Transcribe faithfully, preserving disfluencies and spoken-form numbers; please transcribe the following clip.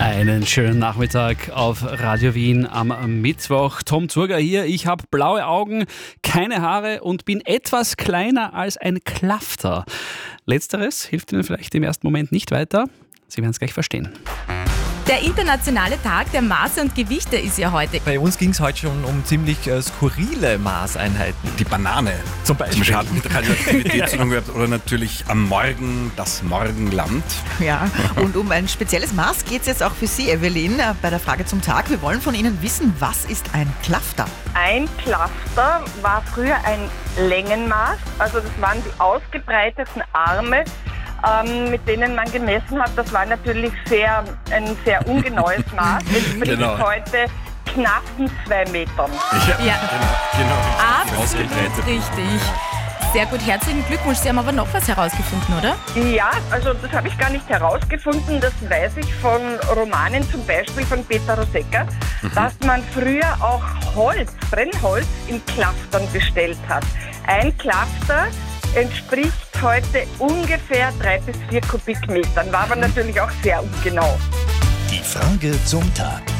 Einen schönen Nachmittag auf Radio Wien am Mittwoch. Tom Zurger hier. Ich habe blaue Augen, keine Haare und bin etwas kleiner als ein Klafter. Letzteres hilft Ihnen vielleicht im ersten Moment nicht weiter. Sie werden es gleich verstehen. Der internationale Tag der Maße und Gewichte ist ja heute. Bei uns ging es heute schon um ziemlich äh, skurrile Maßeinheiten. Die Banane Zum Beispiel. Zum Beispiel hat mit Radioaktivität zu tun gehabt. Oder natürlich am Morgen das Morgenland. Ja, und um ein spezielles Maß geht es jetzt auch für Sie, Evelyn, bei der Frage zum Tag. Wir wollen von Ihnen wissen, was ist ein Klafter? Ein Klafter war früher ein Längenmaß, also das waren die ausgebreiteten Arme, ähm, mit denen man gemessen hat. Das war natürlich sehr, ein sehr ungenaues Maß. Entspricht Genau. heute knappen zwei Metern. Ja. genau. genau. Absolut richtig. Sehr gut, herzlichen Glückwunsch. Sie haben aber noch was herausgefunden, oder? Ja, also das habe ich gar nicht herausgefunden. Das weiß ich von Romanen, zum Beispiel von Peter Rosecca, mhm. dass man früher auch Holz, Brennholz in Klaftern bestellt hat. Ein Klafter entspricht heute ungefähr drei bis vier Kubikmetern, war aber natürlich auch sehr ungenau. Die Frage zum Tag.